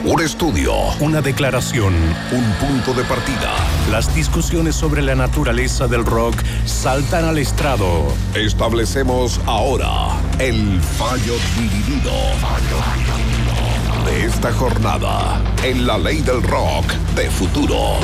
Un estudio, una declaración, un punto de partida. Las discusiones sobre la naturaleza del rock saltan al estrado. Establecemos ahora el fallo dividido de esta jornada en la ley del rock de futuro.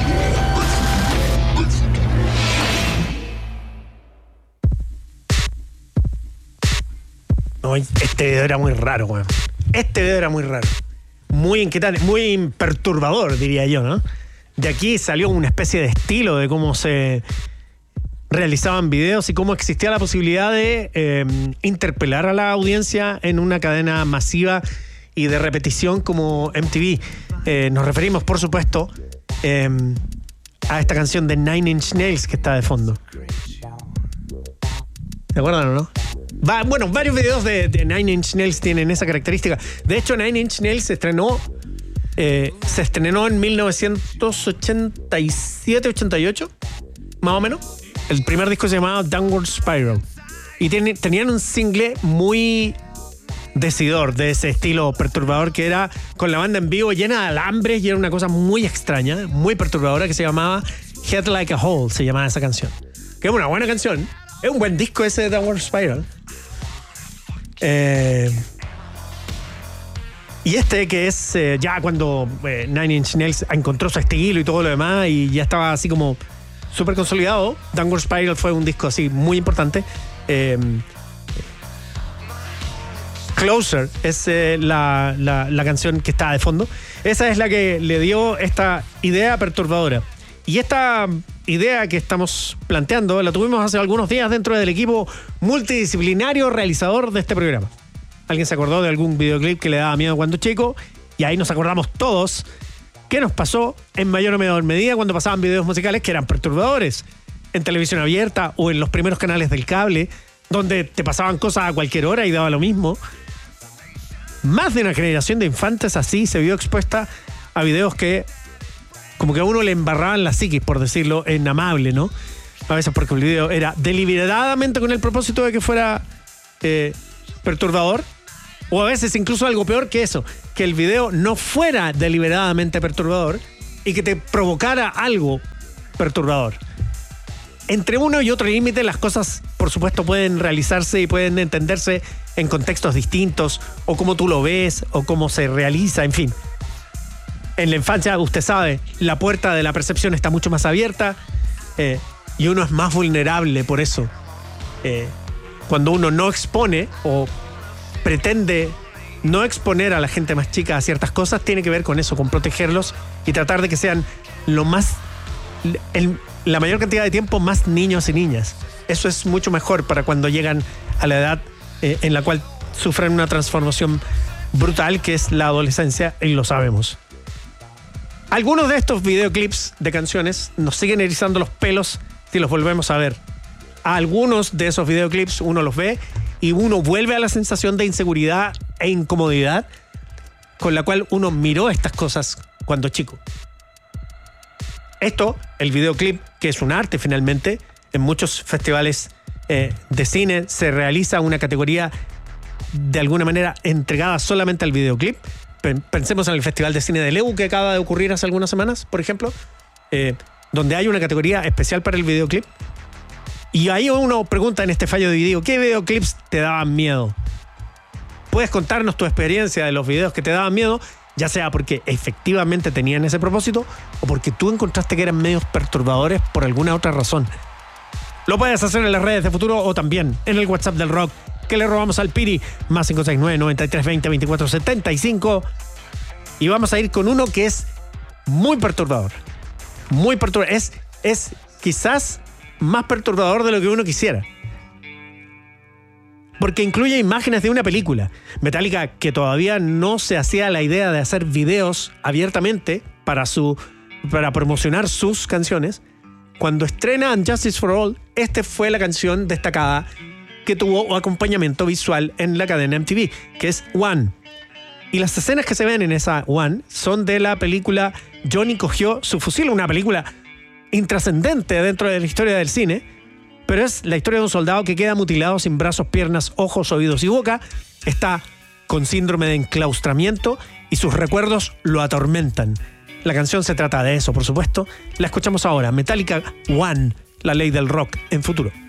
No, este video era muy raro, weón. Este video era muy raro. Muy inquietante, muy perturbador, diría yo, ¿no? De aquí salió una especie de estilo de cómo se realizaban videos y cómo existía la posibilidad de interpelar a la audiencia en una cadena masiva y de repetición como MTV. Nos referimos, por supuesto, a esta canción de Nine Inch Nails que está de fondo. ¿Se acuerdan o no? Bueno, varios videos de Nine Inch Nails tienen esa característica. De hecho, Nine Inch Nails se estrenó en 1987-88, más o menos. El primer disco se llamaba Downward Spiral. Y tenían un single muy decidor de ese estilo perturbador que era con la banda en vivo llena de alambres y era una cosa muy extraña, muy perturbadora, que se llamaba Head Like a Hole, se llamaba esa canción. Que es una buena canción. Es un buen disco ese de Downward Spiral. Y este que es ya cuando Nine Inch Nails encontró su estilo y todo lo demás y ya estaba así como súper consolidado. Downward Spiral fue un disco así muy importante. Closer es la canción que está de fondo. Esa es la que le dio esta idea perturbadora. Y esta idea que estamos planteando la tuvimos hace algunos días dentro del equipo multidisciplinario realizador de este programa. Alguien se acordó de algún videoclip que le daba miedo cuando chico y ahí nos acordamos todos qué nos pasó en mayor o menor medida cuando pasaban videos musicales que eran perturbadores en televisión abierta o en los primeros canales del cable donde te pasaban cosas a cualquier hora y daba lo mismo. Más de una generación de infantes así se vio expuesta a videos que como que a uno le embarraban la psiquis, por decirlo en amable, ¿no? A veces porque el video era deliberadamente con el propósito de que fuera perturbador, o a veces incluso algo peor que eso, que el video no fuera deliberadamente perturbador y que te provocara algo perturbador. Entre uno y otro límite las cosas, por supuesto, pueden realizarse y pueden entenderse en contextos distintos, o cómo tú lo ves, o cómo se realiza, en fin. En la infancia, usted sabe, la puerta de la percepción está mucho más abierta y uno es más vulnerable por eso. Cuando uno no expone o pretende no exponer a la gente más chica a ciertas cosas, tiene que ver con eso, con protegerlos y tratar de que sean la mayor cantidad de tiempo más niños y niñas. Eso es mucho mejor para cuando llegan a la edad en la cual sufren una transformación brutal que es la adolescencia, y lo sabemos. Algunos de estos videoclips de canciones nos siguen erizando los pelos si los volvemos a ver. A algunos de esos videoclips uno los ve y uno vuelve a la sensación de inseguridad e incomodidad con la cual uno miró estas cosas cuando chico. Esto, el videoclip, que es un arte finalmente, en muchos festivales de cine se realiza una categoría de alguna manera entregada solamente al videoclip. Pensemos en el Festival de Cine de Leu que acaba de ocurrir hace algunas semanas, por ejemplo, donde hay una categoría especial para el videoclip. Y ahí uno pregunta en este fallo dividido, ¿qué videoclips te daban miedo? Puedes contarnos tu experiencia de los videos que te daban miedo, ya sea porque efectivamente tenían ese propósito o porque tú encontraste que eran medios perturbadores por alguna otra razón. Lo puedes hacer en las redes de Futuro o también en el WhatsApp del Rock que le robamos al Piri, más 569-9320-2475. Y vamos a ir con uno que es muy perturbador. Muy perturbador. Es quizás más perturbador de lo que uno quisiera. Porque incluye imágenes de una película. Metallica, que todavía no se hacía la idea de hacer videos abiertamente para promocionar sus canciones, cuando estrena Justice for All, esta fue la canción destacada que tuvo acompañamiento visual en la cadena MTV, que es One. Y las escenas que se ven en esa One son de la película Johnny cogió su fusil, una película intrascendente dentro de la historia del cine, pero es la historia de un soldado que queda mutilado sin brazos, piernas, ojos, oídos y boca. Está con síndrome de enclaustramiento y sus recuerdos lo atormentan. La canción se trata de eso, por supuesto. La escuchamos ahora, Metallica One, la ley del rock en Futuro.